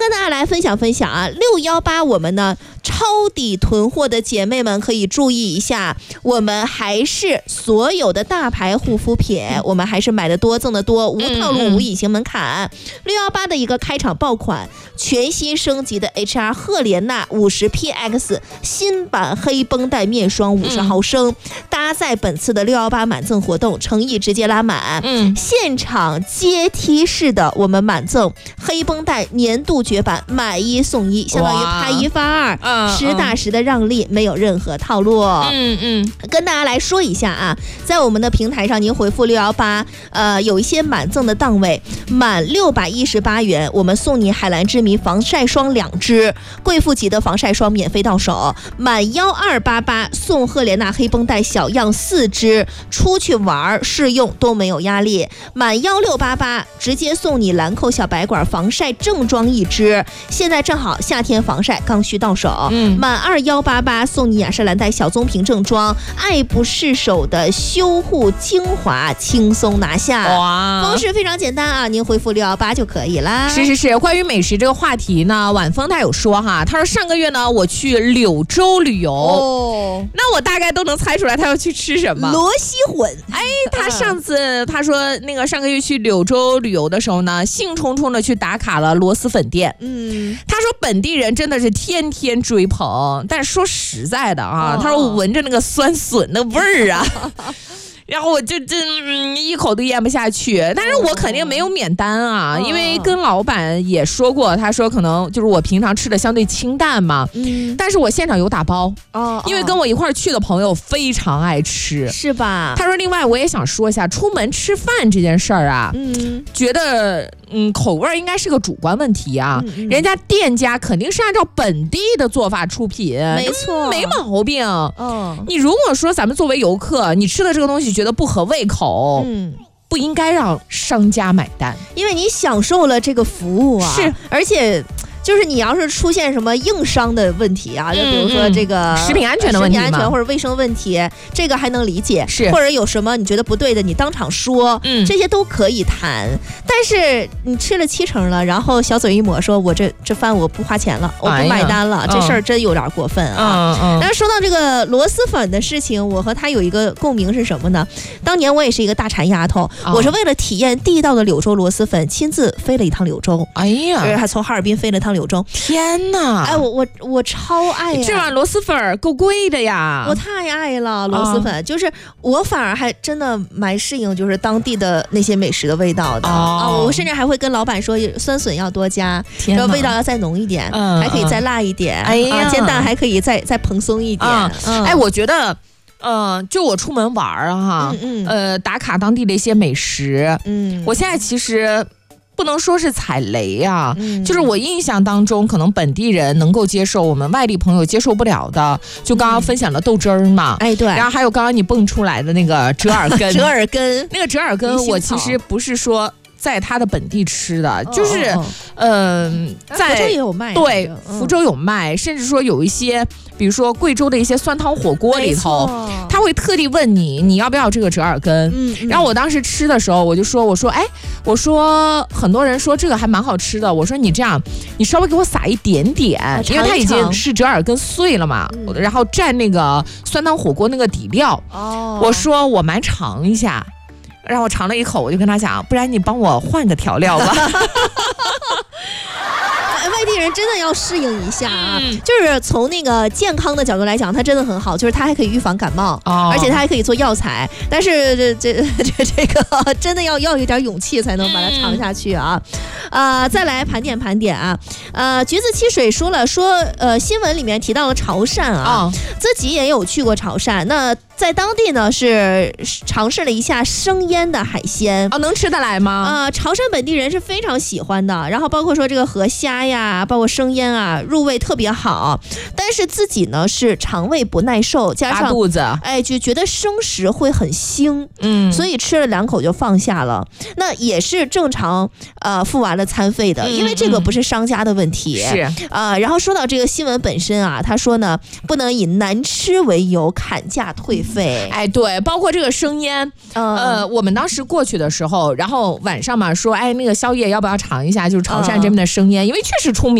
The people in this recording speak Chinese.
跟大家来分享分享啊，618我们呢抄底囤货的姐妹们可以注意一下，我们还是所有的大牌护肤品，我们还是买的多赠的多，无套路无隐形门槛。618的一个开场爆款，全新升级的 HR 赫莲娜 50PX 新版黑绷带面霜50毫升，搭载本次的618满赠活动，诚意直接拉满。现场阶梯式的我们满赠黑绷带年度绝版，买1送1，相当于拍1发2，实打实的让利，没有任何套路。跟大家来说一下啊，在我们的平台上，您回复618，有一些满赠的档位，满618元，我们送你海蓝之谜防晒霜2支，贵妇级的防晒霜免费到手，满1288送赫莲娜黑绷带小样4支，出去玩试用都没有压力，满1688直接送你兰蔻小白管防晒正装1支，现在正好夏天防晒刚需到手，满2188送你雅诗兰黛小棕瓶正装，爱不释手的修护精华轻松拿下。哇，方式非常简单啊，您回复618就可以啦。 是，关于美食这个话题呢，晚风他有说哈，他说上个月呢我去柳州旅游，那我大概都能猜出来他要去吃什么， 螺蛳粉。 他上次他说那个上个月去柳州旅游的时候呢，兴冲冲的去打卡了螺蛳粉店。他说本地人真的是天天追捧，但是说实在的啊，他说我闻着那个酸笋的味儿啊。然后我就一口都咽不下去，但是我肯定没有免单啊，因为跟老板也说过，他说可能就是我平常吃的相对清淡嘛，但是我现场有打包，因为跟我一块儿去的朋友非常爱吃， 是吧？ 他说另外我也想说一下，出门吃饭这件事儿啊，觉得口味应该是个主观问题啊，人家店家肯定是按照本地的做法出品， 没错， 没毛病。你如果说咱们作为游客，你吃的这个东西觉得不合胃口，不应该让商家买单， 因为你享受了这个服务啊， 是， 而且就是你要是出现什么硬伤的问题啊，就比如说这个食品安全的问题， 食品安全或者卫生问题，这个还能理解， 是， 或者有什么你觉得不对的，你当场说，这些都可以谈。但是你吃了7成了，然后小嘴一抹说，我这饭我不花钱了，我不买单了，这事儿真有点过分啊。但是说到这个螺蛳粉的事情，我和他有一个共鸣是什么呢？当年我也是一个大馋丫头，我是为了体验地道的柳州螺蛳粉，亲自飞了一趟柳州，还从哈尔滨飞了趟柳州。 天哪！ 我超爱呀！ 这碗螺蛳粉够贵的呀！ 我太爱了螺蛳粉，就是我反而还真的蛮适应，就是当地的那些美食的味道的我甚至还会跟老板说酸笋要多加，然后味道要再浓一点，还可以再辣一点，煎蛋还可以再蓬松一点。 我觉得。就我出门玩哈，打卡当地的一些美食，我现在其实不能说是踩雷啊，就是我印象当中，可能本地人能够接受，我们外地朋友接受不了的，就刚刚分享了豆汁儿嘛， 对， 然后还有刚刚你蹦出来的那个折耳根，那个折耳根，我其实不是说在他的本地吃的，就是在福州也有卖， 对，福州有卖，甚至说有一些，比如说贵州的一些酸汤火锅里头，他会特地问你要不要这个折耳根。然后我当时吃的时候，我说很多人说这个还蛮好吃的，我说你这样，你稍微给我撒一点点，因为它已经是折耳根碎了嘛，然后蘸那个酸汤火锅那个底料。我说我蛮尝一下。让我尝了一口，我就跟他讲，不然你帮我换个调料吧。 外地人真的要适应一下啊，就是从那个健康的角度来讲，它真的很好，就是它还可以预防感冒，而且它还可以做药材。但是这个真的要有点勇气才能把它尝下去啊。再来盘点啊，橘子汽水说新闻里面提到了潮汕啊，自己也有去过潮汕，那在当地呢是尝试了一下生腌的海鲜能吃得来吗？ 潮汕本地人是非常喜欢的，然后包括说这个河虾呀，包括生腌啊，入味特别好。但是自己呢是肠胃不耐受，加上拉肚子， 就觉得生食会很腥，所以吃了2口就放下了。那也是正常付完了餐费的，因为这个不是商家的问题。 是然后说到这个新闻本身啊，他说呢不能以难吃为由砍价退费。 对，包括这个生腌，我们当时过去的时候，然后晚上嘛说，那个宵夜要不要尝一下，就是潮汕这边的生腌，因为确实出名。